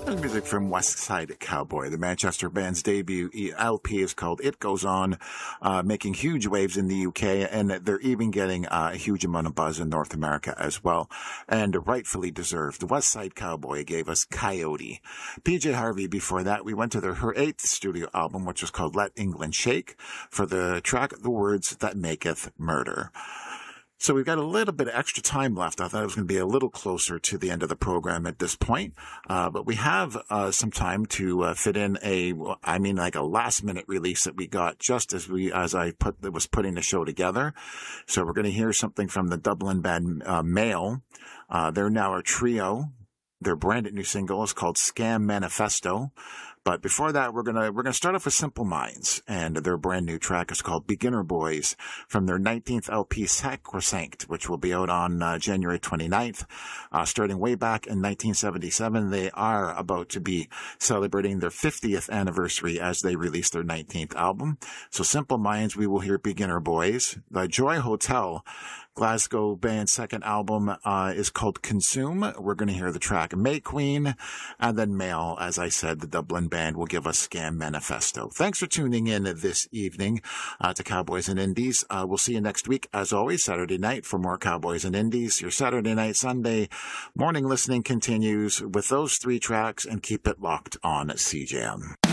There's music from West Side Cowboy. The Manchester band's debut LP is called It Goes On, making huge waves in the UK, and they're even getting a huge amount of buzz in North America as well, and rightfully deserved. The West Side Cowboy gave us Coyote. PJ Harvey, before that, we went to her 8th studio album, which was called Let England Shake, for the track The Words That Maketh Murder. So we've got a little bit of extra time left. I thought it was going to be a little closer to the end of the program at this point. But we have some time to fit in a last minute release that we got just as I was putting the show together. So we're going to hear something from the Dublin band Male. They're now a trio. Their brand new single is called Scam Manifesto. But before that, we're gonna start off with Simple Minds, and their brand new track is called Beginner Boys from their 19th LP Sacrosanct, which will be out on January 29th. Starting way back in 1977, they are about to be celebrating their 50th anniversary as they release their 19th album. So Simple Minds, we will hear Beginner Boys. The Joy Hotel, Glasgow band's second album, is called Consume. We're going to hear the track May Queen, and then Male, as I said, the Dublin band will give us Scam Manifesto. Thanks for tuning in this evening to Cowboys and Indies. We'll see you next week, as always, Saturday night for more Cowboys and Indies. Your Saturday night, Sunday morning listening continues with those 3 tracks, and keep it locked on CJM.